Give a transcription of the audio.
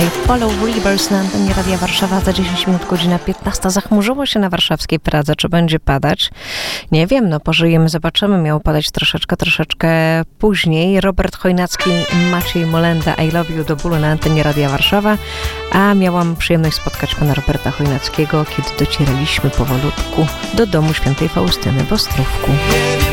Follow Rivers na antenie Radia Warszawa. Za 10 minut godzina 15. Zachmurzyło się na warszawskiej Pradze. Czy będzie padać? Nie wiem, pożyjemy, zobaczymy. Miało padać troszeczkę później. Robert Chojnacki, Maciej Molenda, I Love You do bólu na antenie Radia Warszawa. A miałam przyjemność spotkać pana Roberta Chojnackiego, kiedy docieraliśmy powolutku do domu świętej Faustyny w Ostrówku.